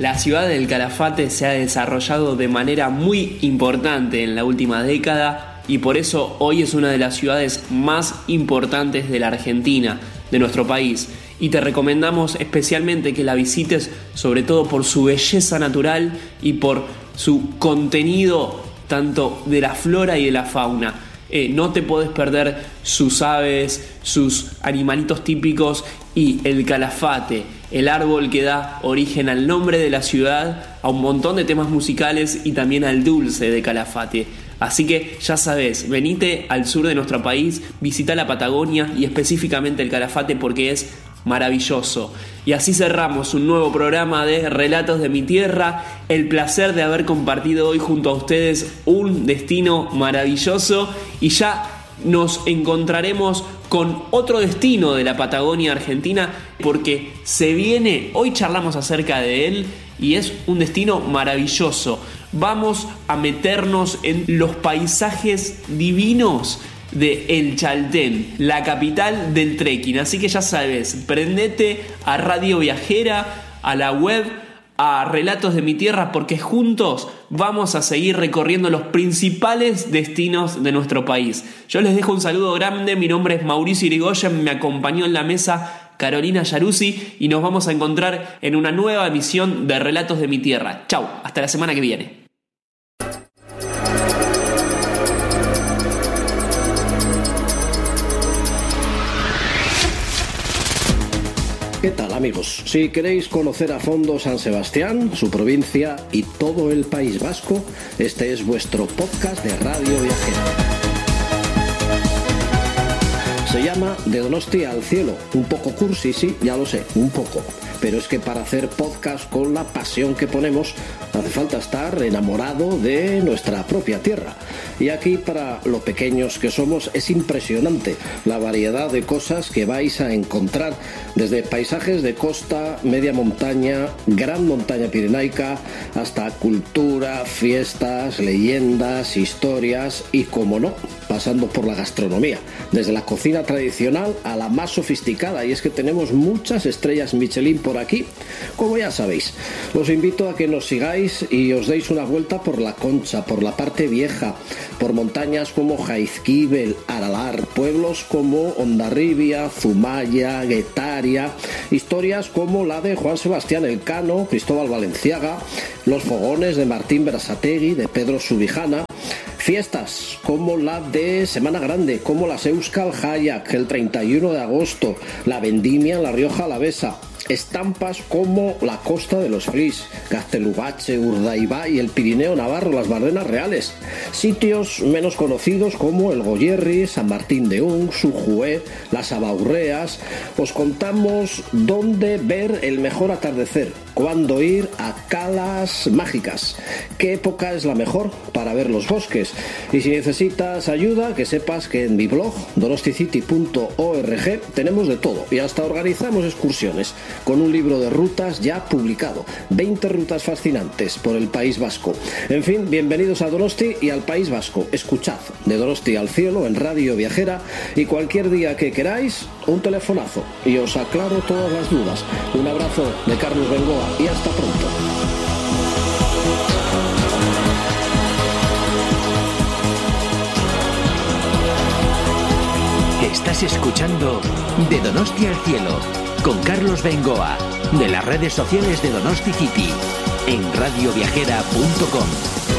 La ciudad del Calafate se ha desarrollado de manera muy importante en la última década y por eso hoy es una de las ciudades más importantes de la Argentina, de nuestro país. Y te recomendamos especialmente que la visites, sobre todo por su belleza natural y por su contenido tanto de la flora y de la fauna. No te podés perder sus aves, sus animalitos típicos y el Calafate, el árbol que da origen al nombre de la ciudad, a un montón de temas musicales y también al dulce de Calafate. Así que ya sabes, venite al sur de nuestro país, visita la Patagonia y específicamente el Calafate porque es maravilloso. Y así cerramos un nuevo programa de Relatos de mi Tierra. El placer de haber compartido hoy junto a ustedes un destino maravilloso y ya nos encontraremos con otro destino de la Patagonia Argentina porque se viene, hoy charlamos acerca de él y es un destino maravilloso. Vamos a meternos en los paisajes divinos de El Chaltén, la capital del trekking. Así que ya sabes, prendete a Radio Viajera, a la web, a Relatos de mi Tierra, porque juntos vamos a seguir recorriendo los principales destinos de nuestro país. Yo les dejo un saludo grande, mi nombre es Mauricio Irigoyen, me acompañó en la mesa Carolina Yaruzzi y nos vamos a encontrar en una nueva emisión de Relatos de mi Tierra. Chau, hasta la semana que viene. ¿Qué tal, amigos? Si queréis conocer a fondo San Sebastián, su provincia y todo el País Vasco, este es vuestro podcast de Radio Viajera. Se llama De Donosti al Cielo. Un poco cursi, sí, ya lo sé, un poco. Pero es que para hacer podcast con la pasión que ponemos, hace falta estar enamorado de nuestra propia tierra. Y aquí, para lo pequeños que somos, es impresionante la variedad de cosas que vais a encontrar, desde paisajes de costa, media montaña, gran montaña pirenaica, hasta cultura, fiestas, leyendas, historias y, como no, pasando por la gastronomía, desde la cocina tradicional a la más sofisticada, y es que tenemos muchas estrellas Michelin por aquí, como ya sabéis. Os invito a que nos sigáis y os deis una vuelta por la Concha, por la parte vieja, por montañas como Jaizkibel, Aralar, pueblos como Hondarribia, Zumaya, Guetaria, historias como la de Juan Sebastián Elcano, Cristóbal Valenciaga, los fogones de Martín Berasategui, de Pedro Subijana, fiestas como la de Semana Grande, como las Euskal Jaiak, el 31 de agosto, la Vendimia en la Rioja Alavesa, estampas como la Costa de los Flis, Gaztelugatxe, Urdaibai y el Pirineo Navarro, las Bardenas Reales, sitios menos conocidos como el Goierri, San Martín de Ung, Sujué, las Abaurreas. Os contamos dónde ver el mejor atardecer, cuándo ir a Calas Mágicas, qué época es la mejor para ver los bosques. Y si necesitas ayuda, que sepas que en mi blog donosticity.org tenemos de todo y hasta organizamos excursiones con un libro de rutas ya publicado, 20 rutas fascinantes por el País Vasco. En fin, bienvenidos a Donosti y al País Vasco. Escuchad De Donosti al Cielo en Radio Viajera y cualquier día que queráis, un telefonazo y os aclaro todas las dudas. Un abrazo de Carlos Bengoa y hasta pronto. Estás escuchando De Donosti al Cielo con Carlos Bengoa, de las redes sociales de Donosti City, en radioviajera.com.